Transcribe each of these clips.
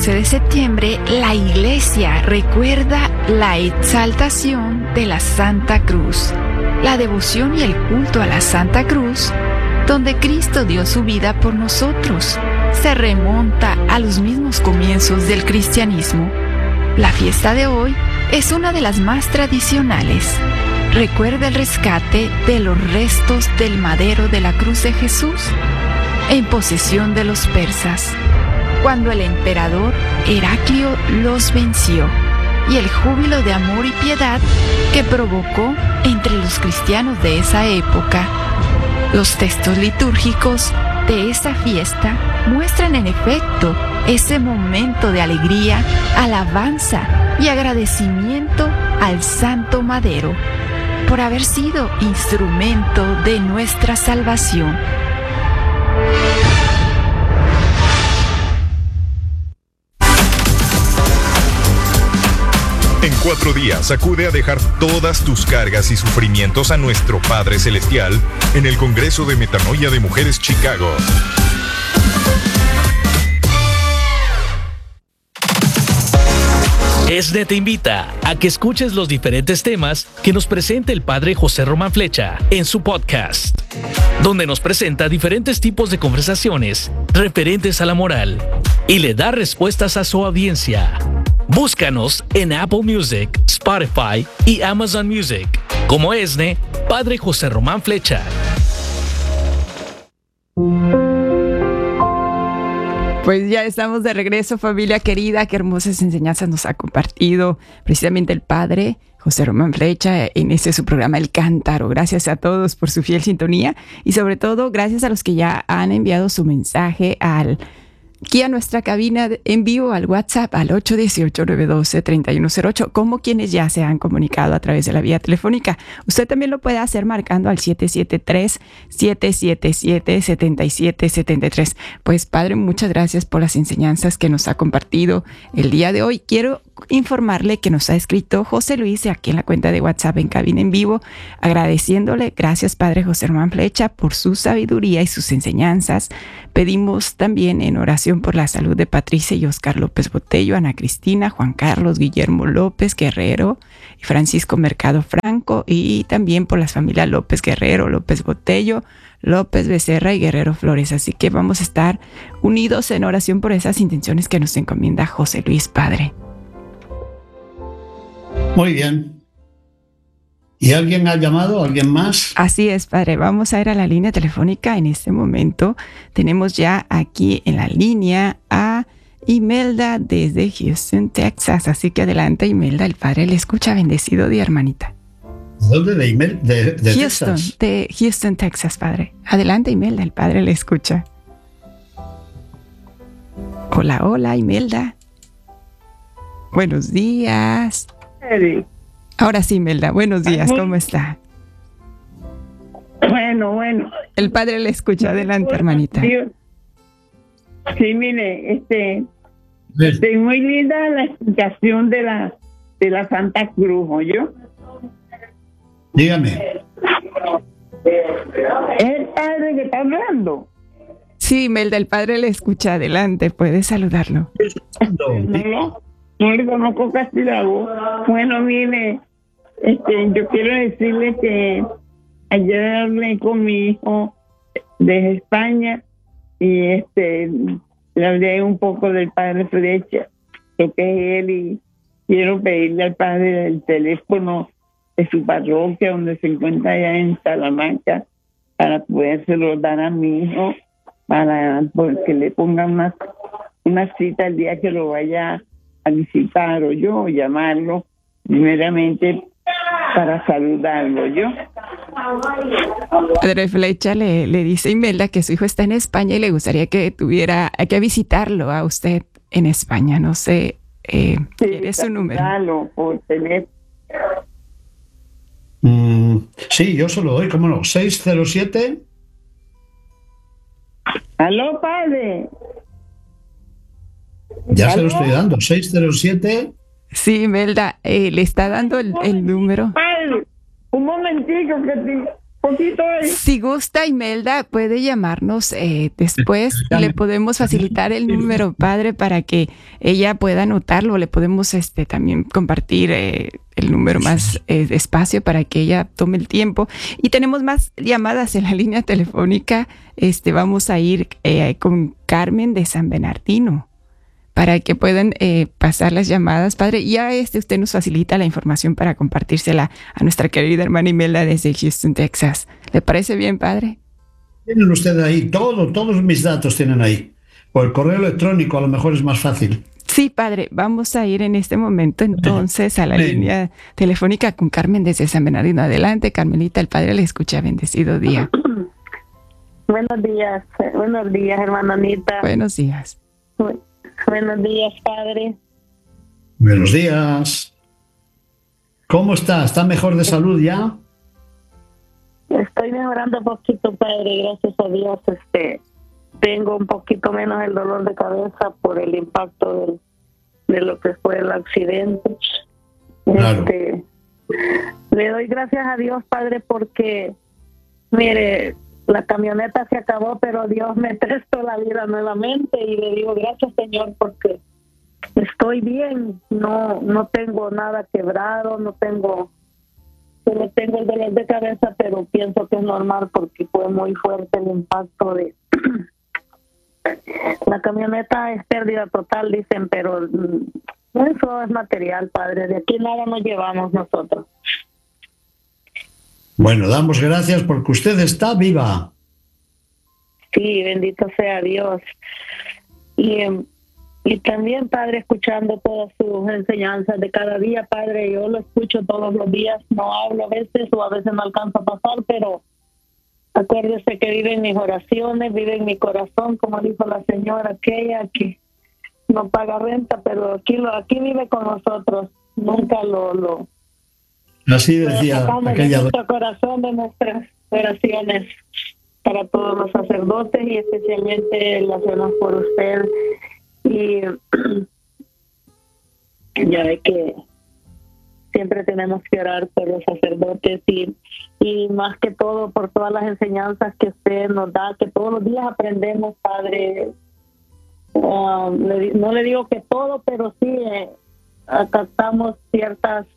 14 de septiembre, la Iglesia recuerda la exaltación de la Santa Cruz, la devoción y el culto a la Santa Cruz, donde Cristo dio su vida por nosotros. Se remonta a los mismos comienzos del cristianismo. La fiesta de hoy es una de las más tradicionales. Recuerda el rescate de los restos del madero de la cruz de Jesús en posesión de los persas, cuando el emperador Heraclio los venció, y el júbilo de amor y piedad que provocó entre los cristianos de esa época. Los textos litúrgicos de esa fiesta muestran en efecto ese momento de alegría, alabanza y agradecimiento al Santo Madero por haber sido instrumento de nuestra salvación. En 4 días acude a dejar todas tus cargas y sufrimientos a nuestro Padre Celestial en el Congreso de Metanoia de Mujeres Chicago. ESNE te invita a que escuches los diferentes temas que nos presenta el Padre José Román Flecha en su podcast, donde nos presenta diferentes tipos de conversaciones referentes a la moral y le da respuestas a su audiencia. Búscanos en Apple Music, Spotify y Amazon Music como ESNE, Padre José Román Flecha. Pues ya estamos de regreso, familia querida. Qué hermosas enseñanzas nos ha compartido precisamente el Padre José Román Flecha en su programa El Cántaro. Gracias a todos por su fiel sintonía y sobre todo gracias a los que ya han enviado su mensaje aquí a nuestra cabina en vivo, al WhatsApp, al 818-912-3108, como quienes ya se han comunicado a través de la vía telefónica. Usted también lo puede hacer marcando al 773-777-7773. Pues, Padre, muchas gracias por las enseñanzas que nos ha compartido el día de hoy. Quiero informarle que nos ha escrito José Luis aquí en la cuenta de WhatsApp en cabina en vivo, agradeciéndole. Gracias, Padre José Román Flecha, por su sabiduría y sus enseñanzas. Pedimos también en oración por la salud de Patricia y Oscar López Botello, Ana Cristina, Juan Carlos, Guillermo López Guerrero y Francisco Mercado Franco, y también por las familias López Guerrero, López Botello, López Becerra y Guerrero Flores. Así que vamos a estar unidos en oración por esas intenciones que nos encomienda José Luis, Padre. Muy bien. ¿Y alguien ha llamado? ¿Alguien más? Así es, Padre. Vamos a ir a la línea telefónica en este momento. Tenemos ya aquí en la línea a Imelda desde Houston, Texas. Así que adelante, Imelda. El Padre le escucha. Bendecido día, hermanita. ¿Dónde? ¿De Imelda? ¿De Houston, Texas? de Houston, Texas, Padre. Adelante, Imelda. El Padre le escucha. Hola, hola, Imelda. Buenos días. Ahora sí, Imelda, buenos días, ¿cómo está? Bueno. El Padre le escucha, adelante, hermanita. Sí, mire, muy linda la explicación de la Santa Cruz, ¿oyó? Dígame. ¿Es el Padre que está hablando? Sí, Imelda, el Padre le escucha, adelante, puede saludarlo. No le conozco casi la voz. Bueno, mire, yo quiero decirle que ayer hablé con mi hijo desde España y le hablé un poco del Padre Flecha, lo que es él, y quiero pedirle al Padre el teléfono de su parroquia donde se encuentra allá en Salamanca para podérselo dar a mi hijo para que le pongan una cita el día que lo vaya a visitar o yo llamarlo primeramente para saludarlo yo. Padre Flecha le dice a Imelda que su hijo está en España y le gustaría que que visitarlo a usted en España. No sé, ¿quiere su número? Por teléfono. Sí, yo se lo doy, ¿cómo no? 607. ¿Aló, Padre? Ya ¿Aló? se lo estoy dando, 607. Sí, Imelda, le está dando el número. Padre, un momentito, poquito ahí. Si gusta, Imelda, puede llamarnos después y le podemos facilitar el número, padre, para que ella pueda anotarlo. Le podemos también compartir el número más despacio para que ella tome el tiempo. Y tenemos más llamadas en la línea telefónica. Vamos a ir con Carmen de San Bernardino para que puedan pasar las llamadas, padre. Ya usted nos facilita la información para compartírsela a nuestra querida hermana Imelda desde Houston, Texas. ¿Le parece bien, padre? Tienen ustedes ahí, todos mis datos tienen ahí. Por el correo electrónico a lo mejor es más fácil. Sí, padre. Vamos a ir en este momento entonces a la línea telefónica con Carmen desde San Bernardino. Adelante, Carmelita, el padre le escucha. Bendecido día. Buenos días, hermana Anita. Buenos días. Buenos días, padre. Buenos días. ¿Cómo está? ¿Está mejor de salud ya? Estoy mejorando un poquito, padre, gracias a Dios. Tengo un poquito menos el dolor de cabeza por el impacto de lo que fue el accidente. Claro. Le doy gracias a Dios, padre, porque, mire, la camioneta se acabó, pero Dios me prestó la vida nuevamente y le digo gracias, Señor, porque estoy bien, no tengo nada quebrado, solo tengo el dolor de cabeza, pero pienso que es normal porque fue muy fuerte el impacto de la camioneta. Es pérdida total, dicen, pero eso es material, padre, de aquí nada nos llevamos nosotros. Bueno, damos gracias porque usted está viva. Sí, bendito sea Dios. Y también, padre, escuchando todas sus enseñanzas de cada día, padre, yo lo escucho todos los días, no hablo a veces o a veces no alcanzo a pasar, pero acuérdese que vive en mis oraciones, vive en mi corazón, como dijo la señora aquella que no paga renta, pero aquí vive con nosotros, nunca lo Así decía aquella. de nuestro corazón, de nuestras oraciones para todos los sacerdotes y especialmente las hacemos por usted. Y ya ve que siempre tenemos que orar por los sacerdotes y más que todo por todas las enseñanzas que usted nos da, que todos los días aprendemos, padre. No le digo que todo, pero sí acatamos ciertas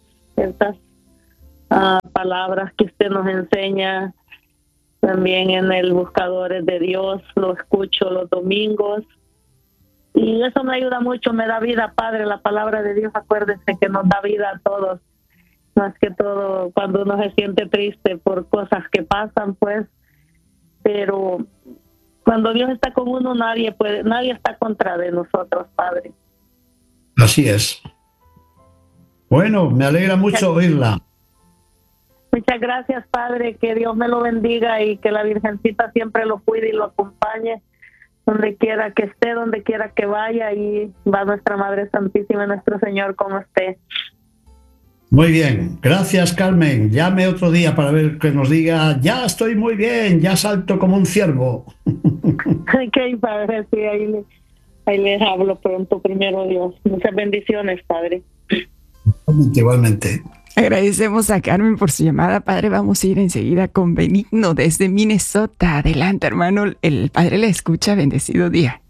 palabras que usted nos enseña. También en el Buscadores de Dios lo escucho los domingos y eso me ayuda mucho, me da vida, padre. La palabra de Dios, acuérdese que nos da vida a todos, más que todo cuando uno se siente triste por cosas que pasan, pues, pero cuando Dios está con uno, nadie está contra de nosotros, padre. Así es. Bueno, me alegra mucho oírla. Muchas gracias, padre, que Dios me lo bendiga y que la Virgencita siempre lo cuide y lo acompañe donde quiera que esté, donde quiera que vaya, y va nuestra Madre Santísima, nuestro Señor con usted. Muy bien, gracias, Carmen. Llame otro día para ver que nos diga, ya estoy muy bien, ya salto como un ciervo. Ok, padre, sí, ahí les hablo pronto, primero Dios. Muchas bendiciones, padre. Igualmente. Agradecemos a Carmen por su llamada, padre. Vamos a ir enseguida con Benigno desde Minnesota. Adelante, hermano. El padre le escucha. Bendecido día.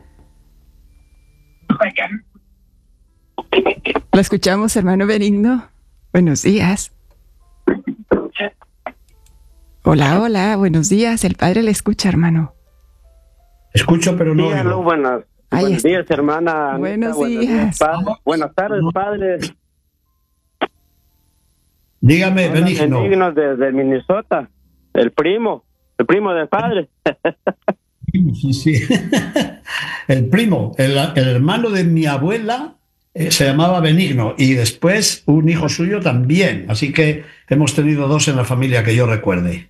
¿Lo escuchamos, hermano Benigno? Buenos días. Hola, buenos días. El padre le escucha, hermano. Escucho, pero no. Sí, hello, buenos días, hermana. Buenos días. Buenas tardes, padre. Dígame, Benigno. Benigno desde Minnesota, el primo del padre. Sí. El primo, el hermano de mi abuela se llamaba Benigno y después un hijo suyo también. Así que hemos tenido dos en la familia que yo recuerde.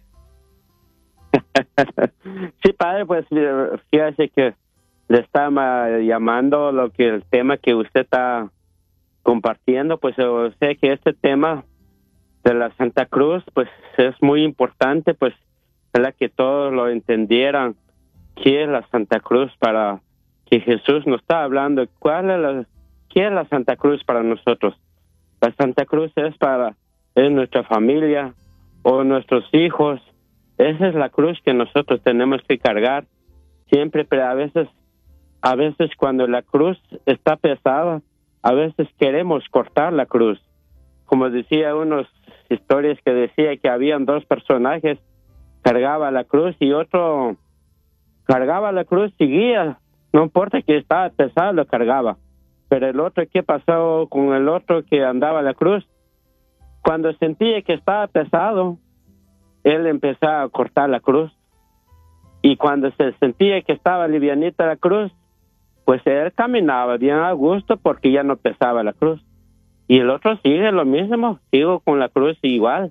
Sí, padre, pues fíjese que le estaba llamando el tema que usted está compartiendo, pues sé que este tema de la Santa Cruz, pues es muy importante, pues, ¿verdad? Que todos lo entendieran, qué es la Santa Cruz, para que Jesús nos está hablando, ¿qué es la Santa Cruz para nosotros? La Santa Cruz es nuestra familia, o nuestros hijos, esa es la cruz que nosotros tenemos que cargar siempre, pero a veces cuando la cruz está pesada, a veces queremos cortar la cruz. Como decía unas historias que decía que habían dos personajes, cargaba la cruz y otro cargaba la cruz, seguía, no importa que estaba pesado, lo cargaba. Pero el otro, ¿qué pasó con el otro que andaba la cruz? Cuando sentía que estaba pesado, él empezaba a cortar la cruz. Y cuando se sentía que estaba livianita la cruz, pues él caminaba bien a gusto porque ya no pesaba la cruz. Y el otro sigue lo mismo, sigo con la cruz igual.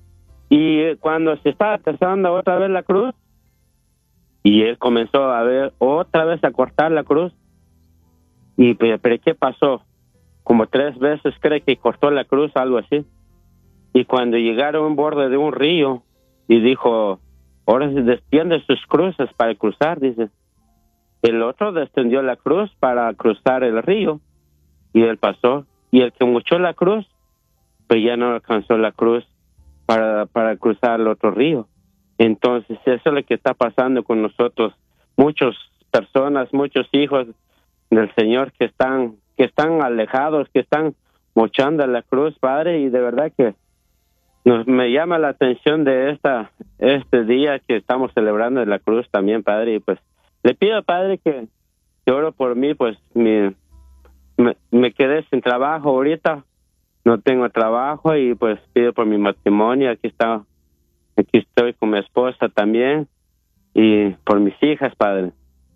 Y cuando se estaba pesando otra vez la cruz, y él comenzó a ver otra vez a cortar la cruz. Y pero ¿qué pasó? Como 3 veces cree que cortó la cruz, algo así. Y cuando llegaron a un borde de un río, y dijo, ahora se desciende sus cruces para cruzar, dice. El otro descendió la cruz para cruzar el río, y él pasó. Y el que muchó la cruz, pues ya no alcanzó la cruz para cruzar el otro río. Entonces, eso es lo que está pasando con nosotros. Muchas personas, muchos hijos del Señor que están alejados, que están mochando la cruz, Padre, y de verdad que me llama la atención de este día que estamos celebrando de la cruz también, Padre, y pues le pido, Padre, que oro por mí, pues me quedé sin trabajo ahorita, no tengo trabajo y pues pido por mi matrimonio, aquí estoy con mi esposa también y por mis hijas, Padre.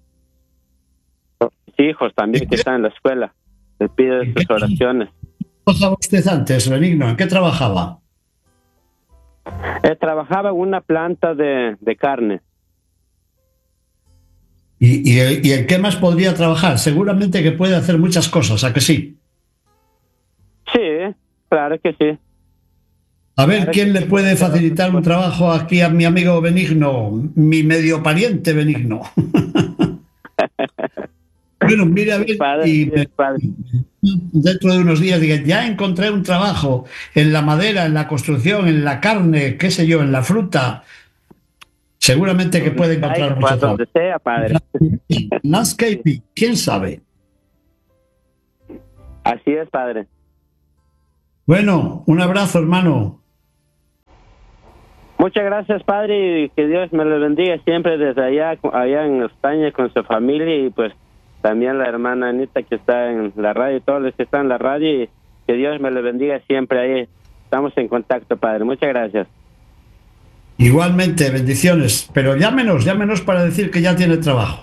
Por mis hijos también que están en la escuela. Le pido sus oraciones. ¿Qué trabajaba usted antes, Benigno? ¿En qué trabajaba? Trabajaba en una planta de carne. ¿Y en qué más podría trabajar? Seguramente que puede hacer muchas cosas, ¿a que sí? Sí, claro que sí. A ver, ¿quién le puede facilitar un trabajo aquí a mi amigo Benigno? Mi medio pariente Benigno. Bueno, mira, a ver, y dentro de unos días diga, ya encontré un trabajo en la madera, en la construcción, en la carne, qué sé yo, en la fruta. Seguramente que puede encontrar mucho trabajo. Donde sea, Padre. Landscaping, ¿quién sabe? Así es, Padre. Bueno, un abrazo, hermano. Muchas gracias, Padre, y que Dios me lo bendiga siempre desde allá en España con su familia, y pues también la hermana Anita que está en la radio, y todos los que están en la radio, y que Dios me lo bendiga siempre ahí. Estamos en contacto, Padre. Muchas gracias. Igualmente, bendiciones. Pero llámenos para decir que ya tiene trabajo.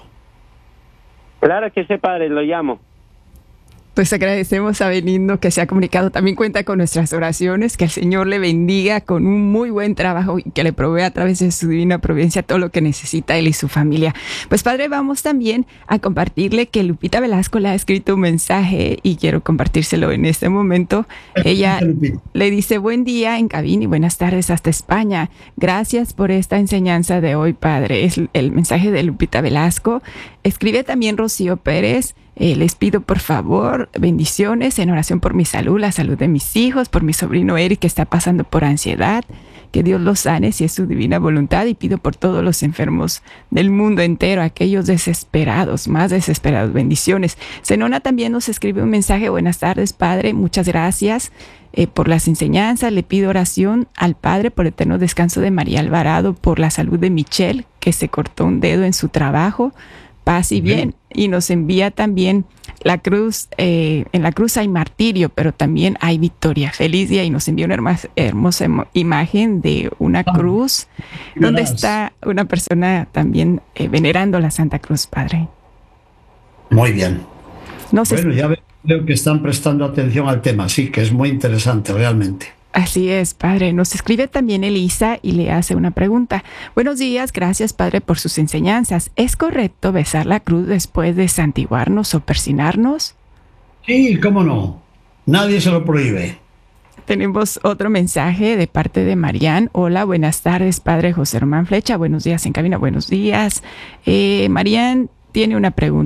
Claro que sí, Padre, lo llamo. Pues agradecemos a Benigno que se ha comunicado. También cuenta con nuestras oraciones, que el Señor le bendiga con un muy buen trabajo y que le provee a través de su divina providencia todo lo que necesita él y su familia. Pues Padre, vamos también a compartirle que Lupita Velasco le ha escrito un mensaje y quiero compartírselo en este momento. Ella le dice, buen día en cabina y buenas tardes hasta España. Gracias por esta enseñanza de hoy, Padre. Es el mensaje de Lupita Velasco. Escribe también Rocío Pérez. Les pido por favor bendiciones en oración por mi salud, la salud de mis hijos, por mi sobrino Eric que está pasando por ansiedad, que Dios los sane si es su divina voluntad, y pido por todos los enfermos del mundo entero, aquellos desesperados, más desesperados, bendiciones. Zenona también nos escribe un mensaje, buenas tardes, Padre, muchas gracias por las enseñanzas, le pido oración al Padre por el eterno descanso de María Alvarado, por la salud de Michelle, que se cortó un dedo en su trabajo, paz y bien. Y nos envía también la cruz, en la cruz hay martirio, pero también hay victoria. Feliz día, y nos envía una hermosa imagen de una cruz donde está una persona también venerando la Santa Cruz, Padre. Muy bien. Bueno, ya veo que están prestando atención al tema, sí, que es muy interesante realmente. Así es, Padre. Nos escribe también Elisa y le hace una pregunta. Buenos días, gracias, Padre, por sus enseñanzas. ¿Es correcto besar la cruz después de santiguarnos o persinarnos? Sí, cómo no. Nadie se lo prohíbe. Tenemos otro mensaje de parte de Marian. Hola, buenas tardes, Padre José Román Flecha. Buenos días en cabina, buenos días. Marian tiene una pregunta.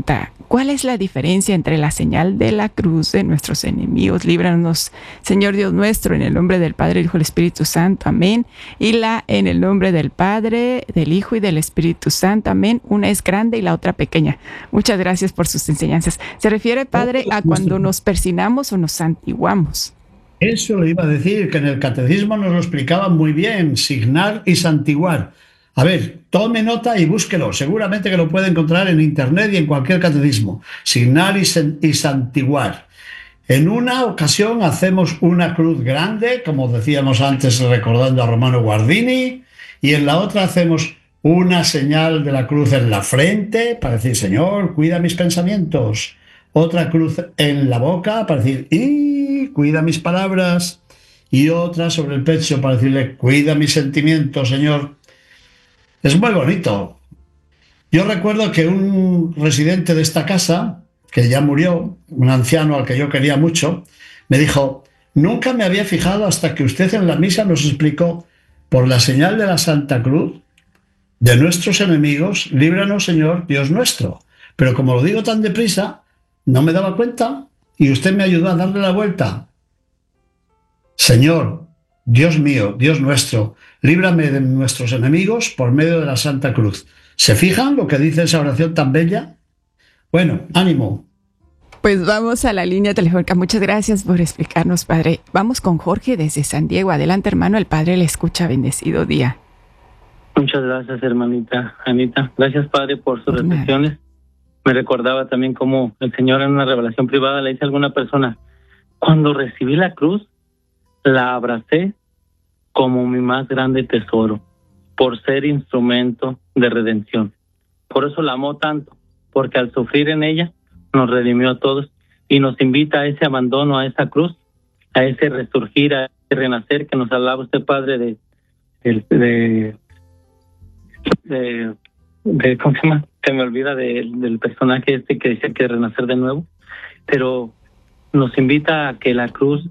¿Cuál es la diferencia entre la señal de la cruz de nuestros enemigos? Líbranos, Señor Dios nuestro, en el nombre del Padre, el Hijo y el Espíritu Santo. Amén. Y la en el nombre del Padre, del Hijo y del Espíritu Santo. Amén. Una es grande y la otra pequeña. Muchas gracias por sus enseñanzas. ¿Se refiere, Padre, a cuando nos persinamos o nos santiguamos? Eso le iba a decir, que en el catecismo nos lo explicaban muy bien, signar y santiguar. A ver, tome nota y búsquelo, seguramente que lo puede encontrar en internet y en cualquier catecismo. Signar y santiguar. En una ocasión hacemos una cruz grande, como decíamos antes recordando a Romano Guardini, y en la otra hacemos una señal de la cruz en la frente para decir, Señor, cuida mis pensamientos. Otra cruz en la boca para decir, cuida mis palabras. Y otra sobre el pecho para decirle, cuida mis sentimientos, Señor. Es muy bonito. Yo recuerdo que un residente de esta casa, que ya murió, un anciano al que yo quería mucho, me dijo, nunca me había fijado hasta que usted en la misa nos explicó, por la señal de la Santa Cruz, de nuestros enemigos, líbranos, Señor, Dios nuestro. Pero como lo digo tan deprisa, no me daba cuenta y usted me ayudó a darle la vuelta. Señor, Dios mío, Dios nuestro, líbrame de nuestros enemigos por medio de la Santa Cruz. ¿Se fijan lo que dice esa oración tan bella? Bueno, ánimo. Pues vamos a la línea telefónica. Muchas gracias por explicarnos, Padre. Vamos con Jorge desde San Diego. Adelante, hermano, el Padre le escucha. Bendecido día. Muchas gracias, hermanita Anita. Gracias, Padre, por sus reflexiones. Me recordaba también cómo el Señor en una revelación privada le dice a alguna persona, cuando recibí la cruz, la abracé como mi más grande tesoro, por ser instrumento de redención. Por eso la amó tanto, porque al sufrir en ella, nos redimió a todos y nos invita a ese abandono, a esa cruz, a ese resurgir, a ese renacer que nos hablaba usted, Padre, de ¿cómo se llama? Se me olvida del personaje que dice que renacer de nuevo, pero nos invita a que la cruz...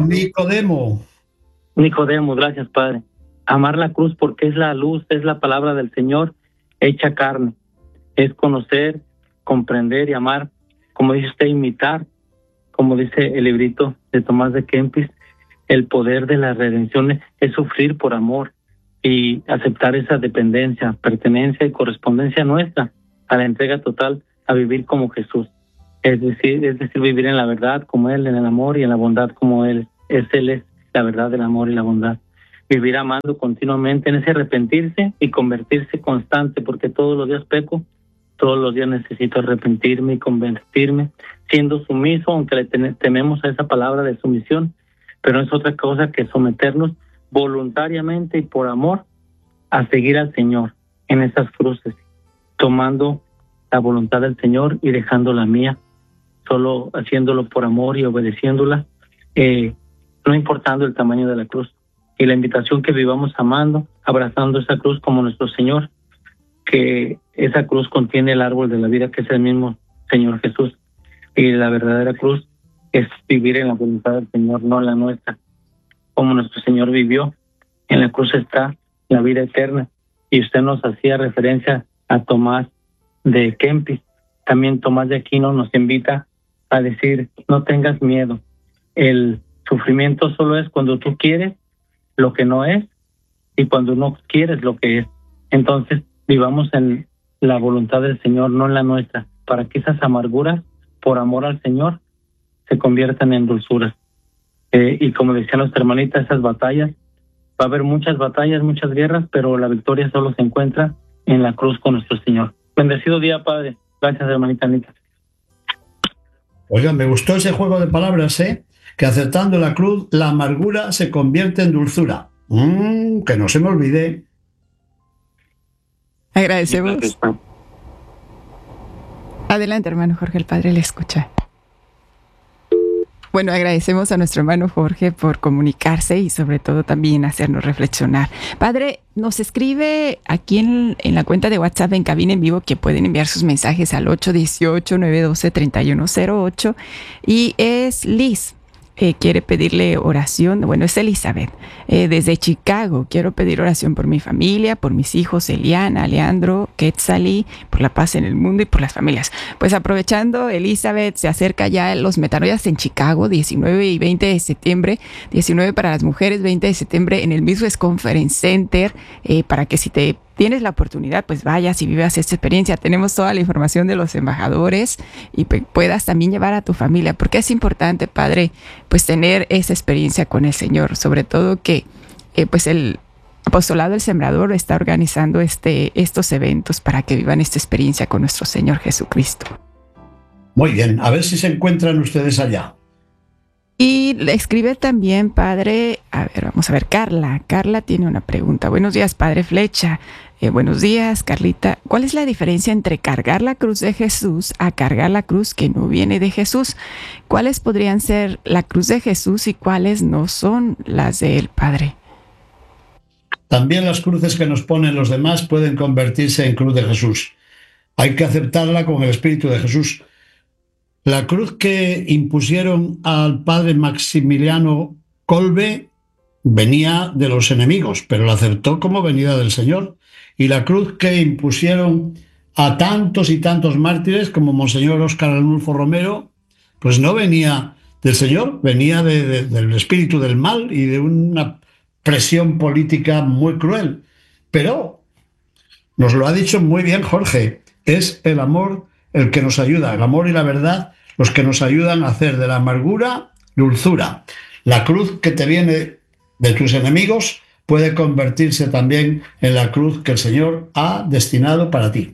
Nicodemo, gracias, Padre. Amar la cruz porque es la luz, es la palabra del Señor hecha carne. Es conocer, comprender y amar, como dice usted, imitar, como dice el librito de Tomás de Kempis, el poder de la redención es sufrir por amor y aceptar esa dependencia, pertenencia y correspondencia nuestra a la entrega total, a vivir como Jesús. Es decir, vivir en la verdad como Él, en el amor y en la bondad como Él. Él es la verdad, el amor y la bondad. Vivir amando continuamente en ese arrepentirse y convertirse constante, porque todos los días peco, todos los días necesito arrepentirme y convertirme, siendo sumiso, aunque le tememos a esa palabra de sumisión, pero no es otra cosa que someternos voluntariamente y por amor a seguir al Señor en esas cruces, tomando la voluntad del Señor y dejando la mía, solo haciéndolo por amor y obedeciéndola, no importando el tamaño de la cruz. Y la invitación que vivamos amando, abrazando esa cruz como nuestro Señor, que esa cruz contiene el árbol de la vida, que es el mismo Señor Jesús. Y la verdadera cruz es vivir en la voluntad del Señor, no la nuestra. Como nuestro Señor vivió, en la cruz está la vida eterna. Y usted nos hacía referencia a Tomás de Kempis. También Tomás de Aquino nos invita a decir, no tengas miedo. El sufrimiento solo es cuando tú quieres lo que no es y cuando no quieres lo que es. Entonces, vivamos en la voluntad del Señor, no en la nuestra, para que esas amarguras, por amor al Señor, se conviertan en dulzuras. Y como decía nuestra hermanita, esas batallas, va a haber muchas batallas, muchas guerras, pero la victoria solo se encuentra en la cruz con nuestro Señor. Bendecido día, Padre. Gracias, hermanita Anita. Oigan, me gustó ese juego de palabras, que aceptando la cruz, la amargura se convierte en dulzura. Que no se me olvide. Agradecemos. Adelante, hermano Jorge, el Padre le escucha. Bueno, agradecemos a nuestro hermano Jorge por comunicarse y sobre todo también hacernos reflexionar. Padre, nos escribe aquí en la cuenta de WhatsApp en Cabina en Vivo que pueden enviar sus mensajes al 818-912-3108 y es Liz. quiere pedirle oración. Bueno, es Elizabeth, desde Chicago. Quiero pedir oración por mi familia, por mis hijos Eliana, Leandro, Quetzalí, por la paz en el mundo y por las familias. Pues aprovechando, Elizabeth, se acerca ya los Metanoias en Chicago, 19 y 20 de septiembre, 19 para las mujeres, 20 de septiembre en el Midwest Conference Center, para que si tienes la oportunidad, pues vayas y vivas esta experiencia. Tenemos toda la información de los embajadores y puedas también llevar a tu familia, porque es importante, Padre, pues tener esa experiencia con el Señor, sobre todo que pues el Apostolado del Sembrador está organizando estos eventos para que vivan esta experiencia con nuestro Señor Jesucristo. Muy bien, a ver si se encuentran ustedes allá. Y le escribe también, Padre, vamos a ver, Carla. Carla tiene una pregunta. Buenos días, Padre Flecha. Buenos días, Carlita. ¿Cuál es la diferencia entre cargar la cruz de Jesús a cargar la cruz que no viene de Jesús? ¿Cuáles podrían ser la cruz de Jesús y cuáles no son las de él, Padre? También las cruces que nos ponen los demás pueden convertirse en cruz de Jesús. Hay que aceptarla con el Espíritu de Jesús. La cruz que impusieron al padre Maximiliano Kolbe venía de los enemigos, pero la aceptó como venida del Señor. Y la cruz que impusieron a tantos y tantos mártires como Monseñor Óscar Arnulfo Romero, pues no venía del Señor, venía del espíritu del mal y de una presión política muy cruel. Pero nos lo ha dicho muy bien Jorge, es el amor el que nos ayuda, el amor y la verdad, los que nos ayudan a hacer de la amargura dulzura. La cruz que te viene de tus enemigos puede convertirse también en la cruz que el Señor ha destinado para ti.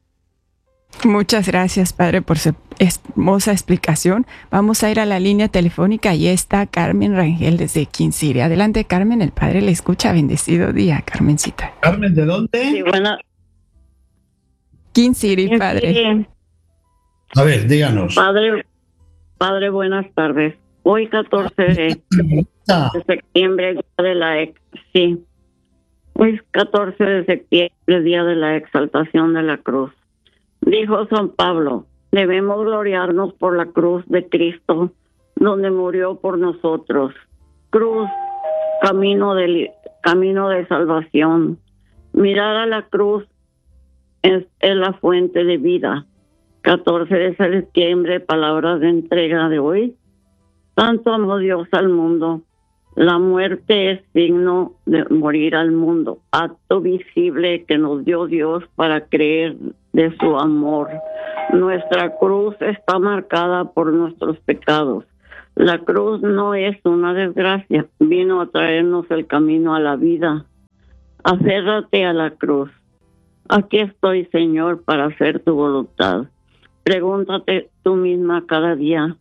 Muchas gracias, Padre, por su hermosa explicación. Vamos a ir a la línea telefónica. Ahí está Carmen Rangel desde King City. Adelante, Carmen, el Padre le escucha. Bendecido día, Carmencita. Carmen, ¿de dónde? Sí, bueno. King City, Padre. Sí. A ver, díganos. Padre, buenas tardes. Hoy 14 de septiembre, día de la sí. Hoy 14 de septiembre, día de la exaltación de la cruz. Dijo San Pablo, debemos gloriarnos por la cruz de Cristo, donde murió por nosotros. Cruz, camino de salvación. Mirar a la cruz es la fuente de vida. 14 de septiembre, palabras de entrega de hoy. Tanto amó Dios al mundo. La muerte es signo de morir al mundo, acto visible que nos dio Dios para creer de su amor. Nuestra cruz está marcada por nuestros pecados. La cruz no es una desgracia, vino a traernos el camino a la vida. Acérrate a la cruz. Aquí estoy, Señor, para hacer tu voluntad. Pregúntate tú misma cada día,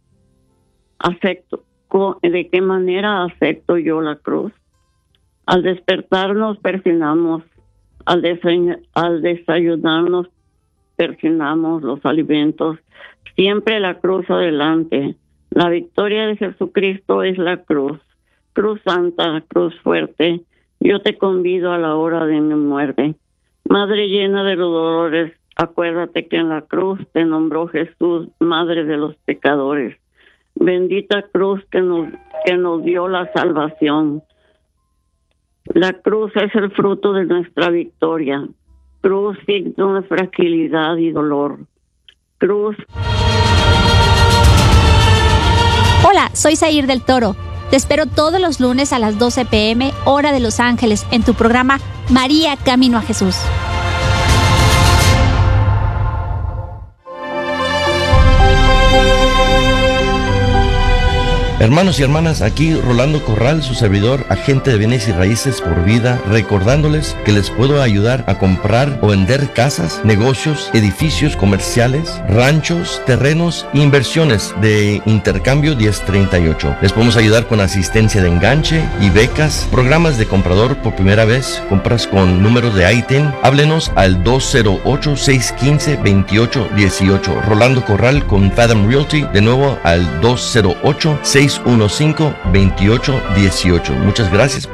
¿de qué manera acepto yo la cruz? Al despertarnos, persinamos. Al desayunarnos, persinamos los alimentos. Siempre la cruz adelante. La victoria de Jesucristo es la cruz. Cruz santa, cruz fuerte. Yo te convido a la hora de mi muerte. Madre llena de los dolores, acuérdate que en la cruz te nombró Jesús, Madre de los pecadores. Bendita cruz que nos dio la salvación. La cruz es el fruto de nuestra victoria. Cruz, signo de fragilidad y dolor. Cruz. Hola, soy Zair del Toro. Te espero todos los lunes a las 12 p.m., hora de Los Ángeles, en tu programa María Camino a Jesús. Hermanos y hermanas, aquí Rolando Corral, su servidor, agente de bienes y raíces por vida, recordándoles que les puedo ayudar a comprar o vender casas, negocios, edificios comerciales, ranchos, terrenos e inversiones de Intercambio 1038. Les podemos ayudar con asistencia de enganche y becas, programas de comprador por primera vez, compras con números de ITIN. Háblenos al 208-615-2818. Rolando Corral con Fathom Realty, de nuevo al 208-615-2818. Muchas gracias.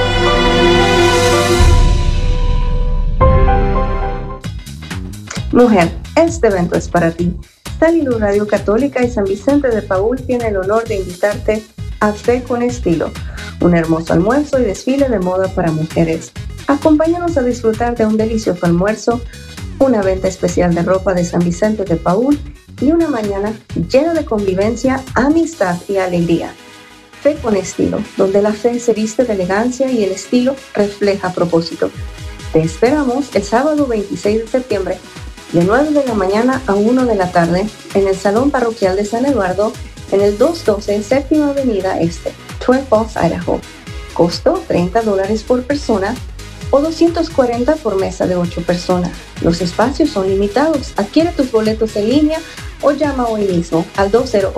Mujer, este evento es para ti. Salilu Radio Católica y San Vicente de Paúl tiene el honor de invitarte a Fe con Estilo, un hermoso almuerzo y desfile de moda para mujeres. Acompáñanos a disfrutar de un delicioso almuerzo, una venta especial de ropa de San Vicente de Paúl y una mañana llena de convivencia, amistad y alegría. Fe con Estilo, donde la fe se viste de elegancia y el estilo refleja propósito. Te esperamos el sábado 26 de septiembre, de 9 de la mañana a 1 de la tarde, en el Salón Parroquial de San Eduardo, en el 212 Séptima Avenida Este, Twin Falls, Idaho. Costo $30 por persona o $240 por mesa de 8 personas. Los espacios son limitados. Adquiere tus boletos en línea o llama hoy mismo al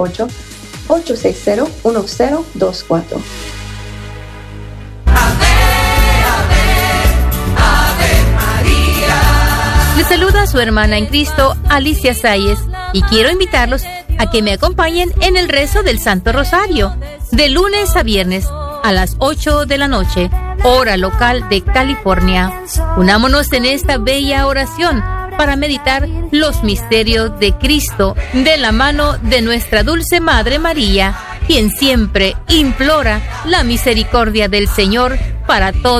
208-860-1024. Les saluda a su hermana en Cristo, Alicia Sáyez, y quiero invitarlos a que me acompañen en el rezo del Santo Rosario, de lunes a viernes, a las 8 de la noche, hora local de California. Unámonos en esta bella oración para meditar los misterios de Cristo de la mano de nuestra dulce Madre María, quien siempre implora la misericordia del Señor para todos.